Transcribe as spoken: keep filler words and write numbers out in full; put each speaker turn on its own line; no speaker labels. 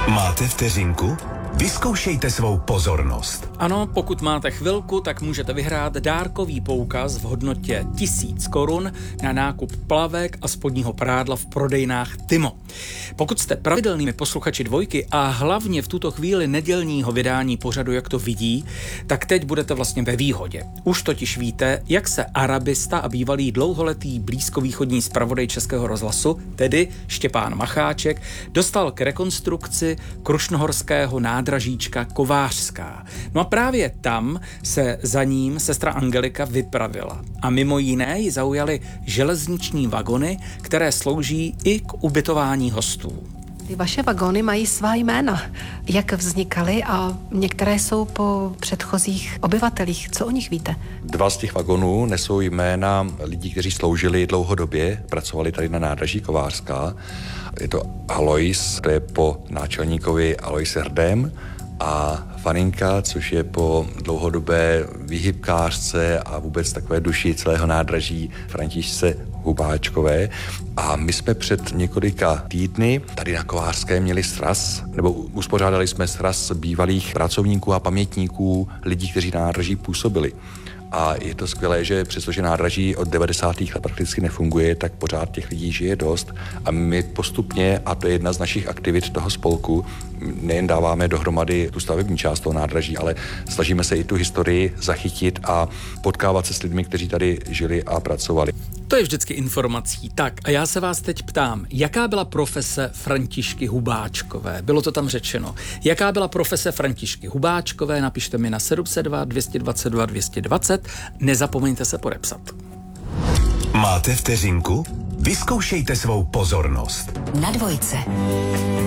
Máte vteřinku? Vyzkoušejte svou pozornost.
Ano, pokud máte chvilku, tak můžete vyhrát dárkový poukaz v hodnotě tisíc korun na nákup plavek a spodního prádla v prodejnách Timo. Pokud jste pravidelnými posluchači Dvojky a hlavně v tuto chvíli nedělního vydání pořadu Jak to vidí, tak teď budete vlastně ve výhodě. Už totiž víte, jak se arabista a bývalý dlouholetý blízkovýchodní zpravodaj Českého rozhlasu, tedy Štěpán Macháček, dostal k rekonstrukci krušnohorského nádražíčka Kovářská. No a právě tam se za ním sestra Angelika vypravila. A mimo jiné ji zaujaly železniční vagony, které slouží i k ubytování hostů.
Ty vaše vagóny mají svá jména. Jak vznikaly a některé jsou po předchozích obyvatelích. Co o nich víte?
Dva z těch vagonů nesou jména lidí, kteří sloužili dlouhodobě, pracovali tady na nádraží Kovářská. Je to Alois, to je po náčelníkovi Aloise Hrdém, a Faninka, což je po dlouhodobé výhybkářce a vůbec takové duši celého nádraží Františce Hubáčkové. A my jsme před několika týdny tady na Kovářské měli sraz, nebo uspořádali jsme sraz bývalých pracovníků a pamětníků lidí, kteří na nádraží působili. A je to skvělé, že přestože nádraží od devadesátých let prakticky nefunguje, tak pořád těch lidí žije dost. A my postupně, a to je jedna z našich aktivit toho spolku, nejen dáváme dohromady tu stavební část toho nádraží, ale snažíme se i tu historii zachytit a potkávat se s lidmi, kteří tady žili a pracovali.
To je vždycky informací. Tak a já se vás teď ptám, jaká byla profese Františky Hubáčkové? Bylo to tam řečeno. Jaká byla profese Františky Hubáčkové? Napište mi na sedm set dva, dvě stě dvacet dva, dvě stě dvacet. Nezapomeňte se podepsat.
Máte vteřinku? Vyzkoušejte svou pozornost.
Na Dvojce.